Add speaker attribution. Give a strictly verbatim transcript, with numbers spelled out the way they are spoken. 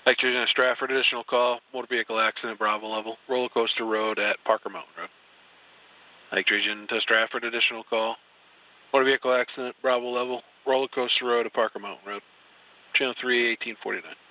Speaker 1: Ike Trision to Stratford, additional call, motor vehicle accident, Bravo level, roller coaster road at Parker Mountain Road. Ike Trision to Stratford, additional call, motor vehicle accident, Bravo level, roller coaster road at Parker Mountain Road. Channel three, eighteen forty-nine.